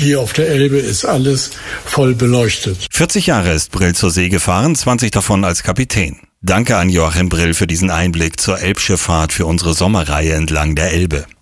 hier auf der Elbe ist alles voll beleuchtet. 40 Jahre ist Brill zur See gefahren, 20 davon als Kapitän. Danke an Joachim Brill für diesen Einblick zur Elbschifffahrt für unsere Sommerreihe entlang der Elbe.